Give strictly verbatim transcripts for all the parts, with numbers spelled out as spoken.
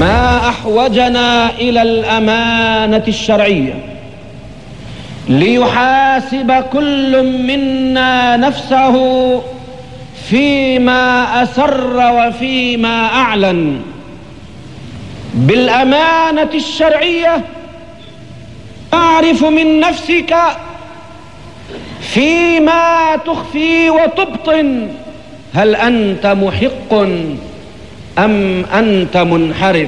ما أحوجنا إلى الأمانة الشرعية ليحاسب كل منا نفسه فيما أسر وفيما أعلن. بالأمانة الشرعية تعرف من نفسك فيما تخفي وتبطن هل أنت محق أم أنت منحرف.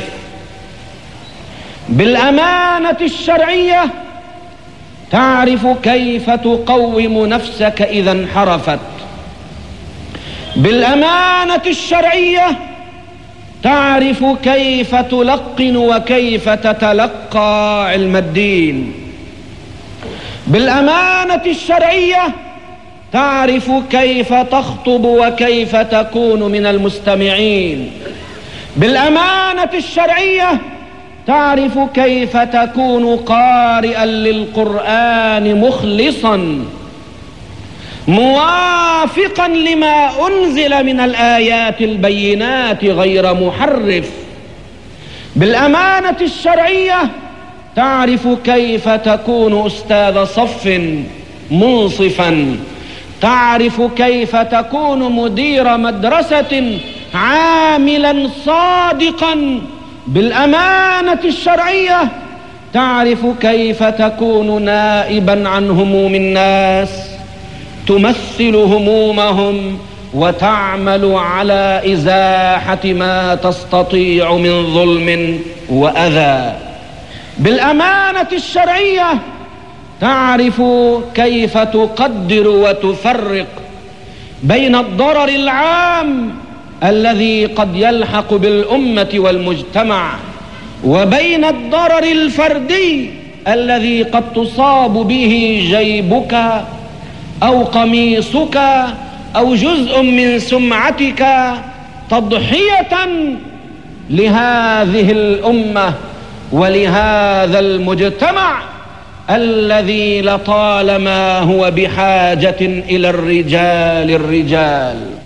بالأمانة الشرعية تعرف كيف تقوم نفسك إذا انحرفت. بالأمانة الشرعية تعرف كيف تلقن وكيف تتلقى علم الدين. بالأمانة الشرعية تعرف كيف تخطب وكيف تكون من المستمعين. بالأمانة الشرعية تعرف كيف تكون قارئا للقرآن مخلصا موافقا لما أنزل من الآيات البينات غير محرف. بالأمانة الشرعية تعرف كيف تكون أستاذ صف منصفا. تعرف كيف تكون مدير مدرسة عاملا صادقا. بالأمانة الشرعية تعرف كيف تكون نائبا عن هموم الناس تمثل همومهم وتعمل على إزاحة ما تستطيع من ظلم وأذى. بالأمانة الشرعية تعرف كيف تقدر وتفرق بين الضرر العام الذي قد يلحق بالأمة والمجتمع وبين الضرر الفردي الذي قد تصاب به جيبك أو قميصك أو جزء من سمعتك تضحية لهذه الأمة ولهذا المجتمع الذي لطالما هو بحاجة إلى الرجال الرجال.